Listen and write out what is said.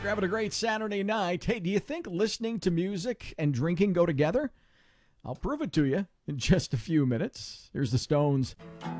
You're having a great Saturday night. Hey, do you think listening to music and drinking go together? I'll prove it to you in just a few minutes. Here's the Stones.